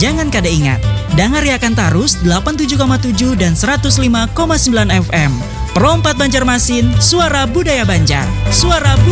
jangan kada ingat. Dengar Yakan Tarus 87,7 dan 105,9 FM. Perompat Banjarmasin, suara budaya Banjar. Suara budaya